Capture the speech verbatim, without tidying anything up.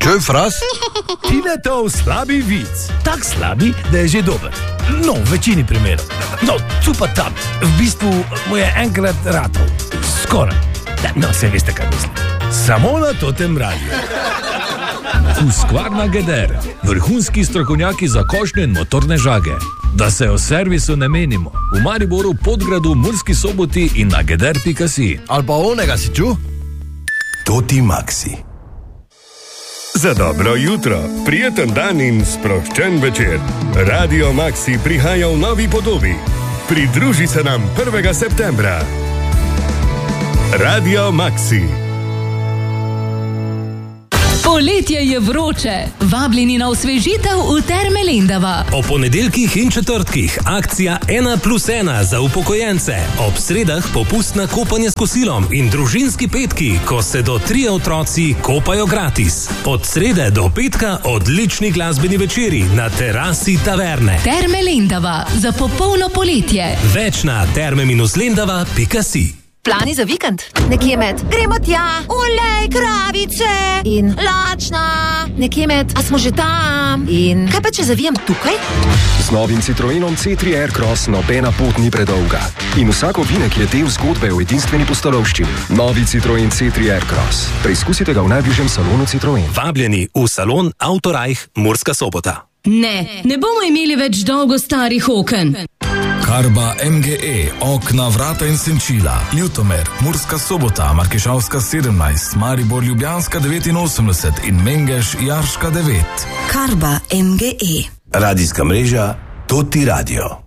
Čuj, fras? Tinetov slabi vic. Tak slabi, da je že dober. No, v večini primerov. No, tu pa tam. V bistvu mu je enkrat ratov. Skoraj. No, se veste, kaj mislim. Samo na totem radiju. Husqvarna Geder. Vrhunski strokovnjaki za košnje in motorne žage. Da se o servisu ne menimo. V Mariboru, Podgradu, Murski Soboti in na geder pika si. Ali pa onega si ču? Toti Maxi. Za dobro jutro, prijeten dan in sproščen večer. Radio Maxi prihaja v novi podobi. Pridruži se nam prvega septembra. Radio Maxi. Poletje je vroče. Vabljeni na osvežitev v Terme Lendava. O ponedeljkih in četrtkih akcija ena plus ena za upokojence. Ob sredah popustna kopanje s kosilom in družinski petki, ko se do trije otroci kopajo gratis. Od srede do petka odlični glasbeni večeri na terasi taverne. Terme Lendava za popolno poletje. Več na terme lendava pika si. Plani za vikend? Nekje med gremo tja, olej, kravice in lačna. Nekje med, a smo že tam? In kaj pa, če zavijem tukaj? Z novim Citroenom C tri Aircross nobena pot ni predolga. In vsak ovinek je del zgodbe o edinstveni pustolovščini. Novi Citroen C tri Aircross. Preizkusite ga v najbližjem salonu Citroen. Vabljeni v salon Autorajh Murska Sobota. Ne, ne bomo imeli več dolgo starih oken. Karba M G E, okna, vrata in senčila. Ljutomer, Murska Sobota, Markešavska sedemnajst, Maribor Ljubljanska devetinosemdeset in Mengeš Jarška devet. Karba M G E. Radijska mreža Toti Radio.